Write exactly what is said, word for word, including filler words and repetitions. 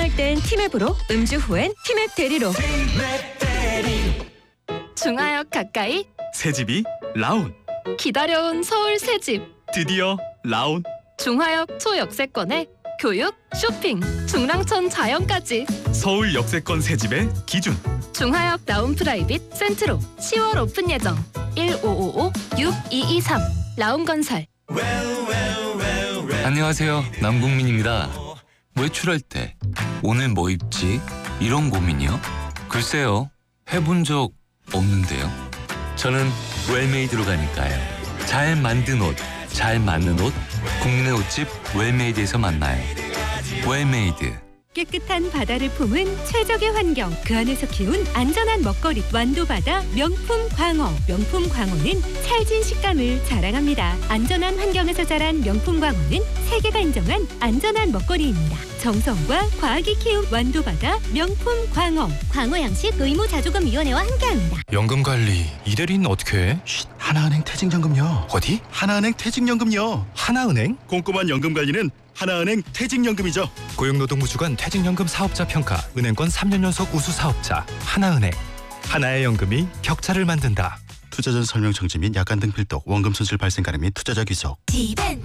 필요할 땐 티맵으로, 음주 후엔 티맵 대리로. 중화역 가까이 새집이 라온. 기다려온 서울 새집. 드디어 라온. 중화역 초역세권에 교육, 쇼핑, 중랑천 자연까지. 서울 역세권 새집의 기준. 중화역 라운 프라이빗 센트로 시월 오픈 예정. 일오오오 육이이삼 라운건설. 안녕하세요, 남궁민입니다. 외출할 때 오늘 뭐 입지? 이런 고민이요? 글쎄요, 해본 적 없는데요. 저는 웰메이드로 가니까요. 잘 만든 옷, 잘 맞는 옷, 국민의 옷집 웰메이드에서 만나요. 웰메이드. 깨끗한 바다를 품은 최적의 환경, 그 안에서 키운 안전한 먹거리. 완도바다 명품 광어. 명품 광어는 찰진 식감을 자랑합니다. 안전한 환경에서 자란 명품 광어는 세계가 인정한 안전한 먹거리입니다. 정성과 과학이 키운 완도바다 명품 광어. 광어 양식 의무자조금위원회와 함께합니다. 연금관리 이대리는 어떻게 해? 쉿, 하나은행 퇴직연금요. 어디? 하나은행 퇴직연금요. 하나은행? 꼼꼼한 연금관리는 하나은행 퇴직연금이죠. 고용노동부 주관 퇴직연금 사업자 평가 은행권 삼 년 연속 우수 사업자 하나은행. 하나의 연금이 격차를 만든다. 투자 전 설명 정지 및 약관 등 필독, 원금 손실 발생 가능 및 투자자 귀속. 지벤